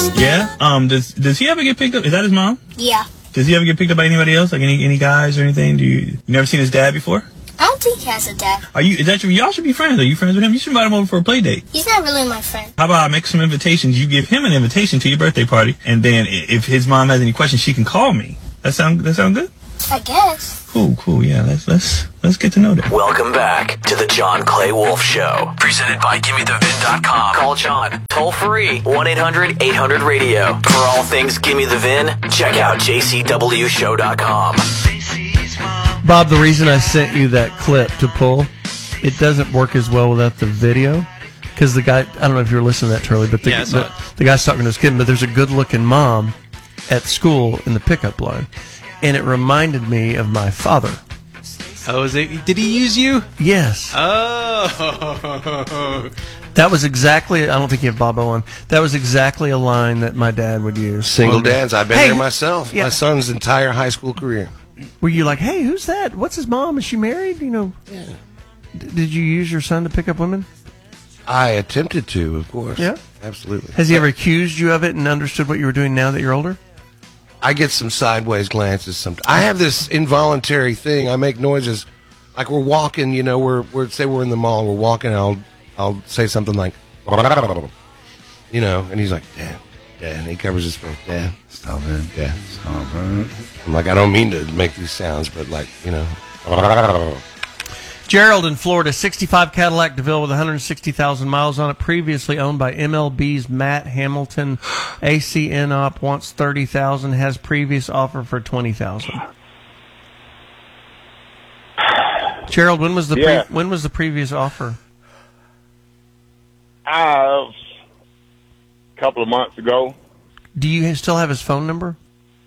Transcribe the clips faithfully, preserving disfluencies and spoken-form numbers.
Yeah? Um, does does he ever get picked up? Is that his mom? Yeah. Does he ever get picked up by anybody else? Like any any guys or anything? Do you, you never seen his dad before? I don't think he has a dad. Are you, is that your, y'all should be friends. Are you friends with him? You should invite him over for a play date. He's not really my friend. How about I make some invitations? You give him an invitation to your birthday party, and then i- if his mom has any questions, she can call me. That sound, that sound good? I guess. Cool, cool, yeah, let's, let's, let's get to know them. Welcome back to the John Clay Wolf Show, presented by Gimme The Vin dot com. Call John, toll free, one eight hundred eight hundred radio. For all things Gimme The Vin, check out J C W show dot com. Bob, the reason I sent you that clip to pull, it doesn't work as well without the video. Because the guy, I don't know if you were listening to that, Charlie, but the, Yeah, I saw the, it. the guy's talking to his kid, but there's a good-looking mom at school in the pickup line. And it reminded me of my father. Oh, is it? Did he use you? Yes. Oh. That was exactly, I don't think you have Bobo on, that was exactly a line that my dad would use. Single dads. I've been Hey, there myself. yeah. My son's entire high school career. Were you like, hey, who's that? What's his mom? Is she married? You know. Yeah. D- did you use your son to pick up women? I attempted to, of course. Yeah? Absolutely. Has he ever accused you of it and understood what you were doing now that you're older? I get some sideways glances sometimes. I have this involuntary thing. I make noises like we're walking, you know, we're, we're say we're in the mall, we're walking, I'll I'll say something like, you know, and he's like, Dad, Dad, and he covers his face, Dad, stop it, yeah, stop it. I'm like, I don't mean to make these sounds, but like, you know. Gerald in Florida, sixty-five Cadillac DeVille with one hundred sixty thousand miles on it, previously owned by M L B's Matt Hamilton. A C N Op wants thirty thousand dollars, has previous offer for twenty thousand dollars. Gerald, when was the Yeah. pre- when was the previous offer? Uh, a couple of months ago. Do you still have his phone number?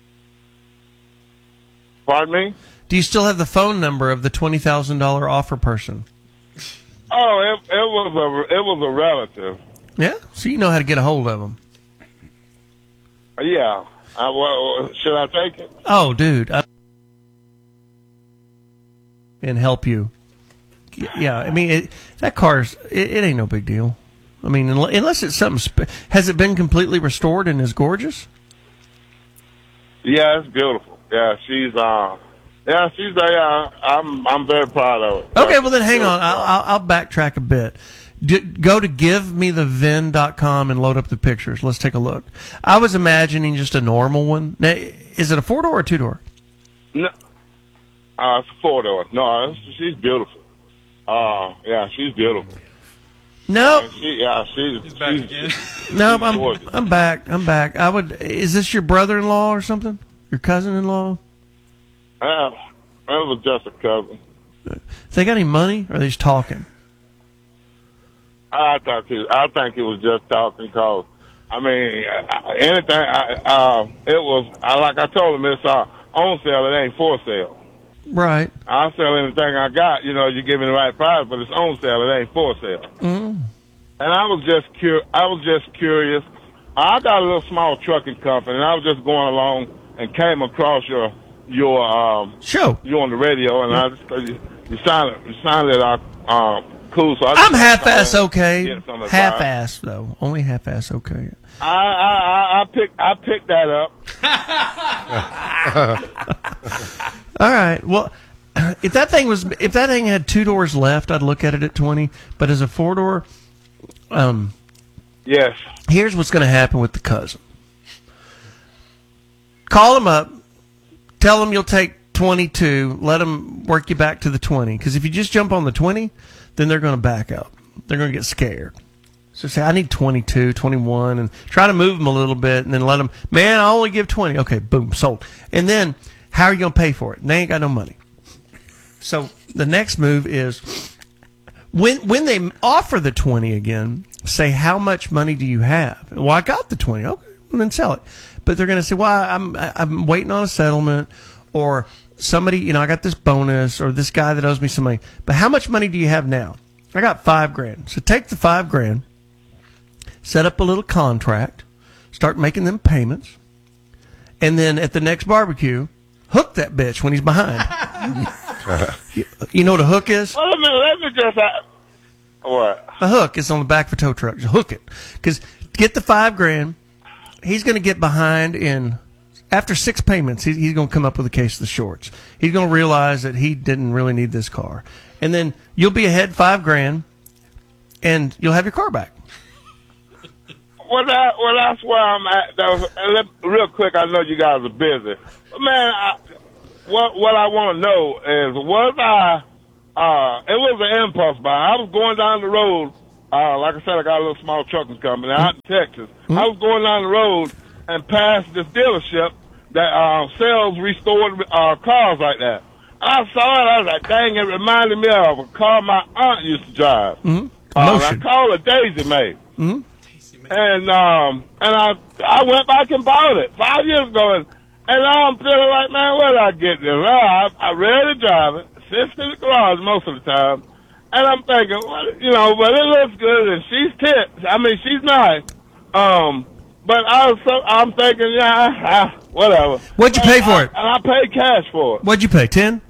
Pardon me? Do you still have the phone number of the twenty thousand dollars offer person? Oh, it, it was a it was a relative. Yeah, so you know how to get a hold of him. Yeah. I, well, should I take it? Oh, dude. I- and help you. Yeah, I mean, it, that car's, it, it ain't no big deal. I mean, unle- unless it's something, spe- has it been completely restored and is gorgeous? Yeah, it's beautiful. Yeah, she's uh, yeah, she's uh, yeah, I'm I'm very proud of it. Okay, well then hang on. I'll, I'll, I'll backtrack a bit. D- go to give me the vin dot com and load up the pictures. Let's take a look. I was imagining just a normal one. Now, is it a four-door or a two-door? No, uh, it's a four door. No, it's, she's beautiful. Uh, yeah, she's beautiful. No. She, yeah, she's, she's back again. No, she's I'm gorgeous. I'm back. I'm back. I would. Is this your brother-in-law or something? Your cousin-in-law? Uh, it was just a cousin. They got any money? Or are they just talking? I think he, I think he was just talking because, I mean, uh, anything. I, uh, it was I, like I told him, it's uh, on sale. It ain't for sale. Right. I'll sell anything I got. You know, you give me the right price, but it's on sale. It ain't for sale. Mm. And I was just cur- I was just curious. I got a little small trucking company, and I was just going along and came across your your um show. You on the radio, and I just you, you sounded you sounded uh, uh cool. So I I'm just half-ass called okay. get some advice. Half-ass though. Only half-ass okay. I I I, I picked I picked that up. All right. Well, if that thing was, if that thing had two doors left, I'd look at it at twenty. But as a four door, um, yes. Here's what's going to happen with the cousin. Call them up, tell them you'll take twenty-two. Let them work you back to the twenty. Because if you just jump on the twenty, then they're going to back up. They're going to get scared. So say, I need twenty-two, twenty-one, and try to move them a little bit, and then let them, man, I only give twenty. Okay, boom, sold. And then, how are you going to pay for it? They ain't got no money. So the next move is, when when they offer the twenty again, say, how much money do you have? Well, I got the twenty. Okay, well, then sell it. But they're going to say, well, I'm I'm waiting on a settlement, or somebody, you know, I got this bonus, or this guy that owes me some money. But how much money do you have now? I got five grand. So take the five grand, set up a little contract, start making them payments, and then at the next barbecue, hook that bitch when he's behind. you, you know what a hook is? Well, let me let me just uh, what A hook is on the back of a tow truck. Just hook it. Because get the five grand, he's going to get behind in after six payments. He, he's going to come up with a case of the shorts. He's going to realize that he didn't really need this car, and then you'll be ahead five grand, and you'll have your car back. Well, that, well, that's where I'm at. That was, and let, real quick, I know you guys are busy. But, man, I, what what I want to know is, was I, uh, it was an impulse buy. I was going down the road. Uh, like I said, I got a little small trucking company out in Texas. Mm-hmm. I was going down the road and passed this dealership that uh, sells restored uh, cars like that. I saw it. I was like, dang, it reminded me of a car my aunt used to drive. Mm-hmm. Uh, I called it Daisy May. Mm-hmm. And um and I I went back and bought it five years ago, and, and now I'm feeling like, man, where did I get this? Well, I, I rarely drive it, sits in the garage most of the time, and I'm thinking, well, you know, but it looks good, and she's tits. I mean, she's nice. Um, but I was so I'm thinking, yeah, I, whatever. What'd you pay for it? And I paid cash for it. What'd you pay? Ten?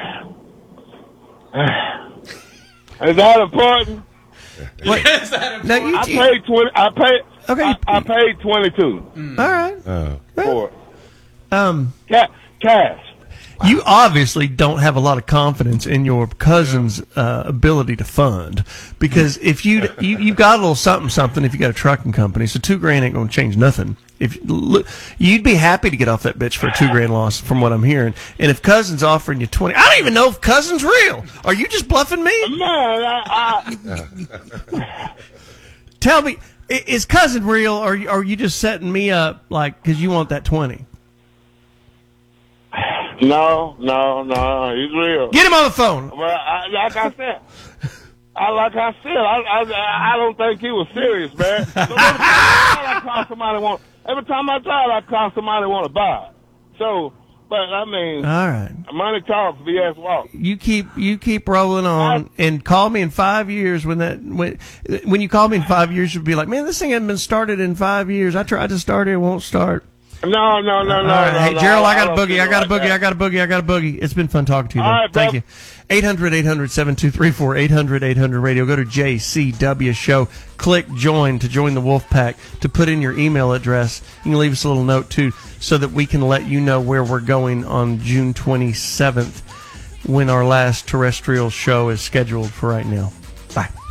Is that important? What? No, you, I paid twenty. I paid. Okay. I, I paid twenty-two. Mm. All right. Oh. For it. Um, Ca- cash. You obviously don't have a lot of confidence in your cousin's uh, ability to fund, because if you you you got a little something something if you got a trucking company, so two grand ain't gonna change nothing. If look, you'd be happy to get off that bitch for a two grand loss, from what I'm hearing. And if cousin's offering you twenty, I don't even know if cousin's real. Are you just bluffing me? Man, I, I, Tell me, i- is cousin real, or are you just setting me up like because you want that twenty? no, no, no, he's real. Get him on the phone. Well, I, like I said, I like I said, I, I I don't think he was serious, man. So every time I call somebody want, every time I drive, I call somebody want to buy it. So, but I mean, All right. money talks, B S walks. You keep you keep rolling on, and call me in five years when that when when you call me in five years, you'll be like, man, this thing hasn't been started in five years. I tried to start it, it won't start. No, no, no, no. All right. no Hey, no, Gerald, I got don't a boogie. feel I got a like boogie. that. I got a boogie. I got a boogie. It's been fun talking to you. All man. right, Thank bro. you. eight hundred, eight hundred, seven two three four, eight hundred, eight hundred radio. Go to J C W Show. Click join to join the Wolf Pack. To put in your email address, you can leave us a little note, too, so that we can let you know where we're going on June twenty-seventh when our last terrestrial show is scheduled for right now. Bye.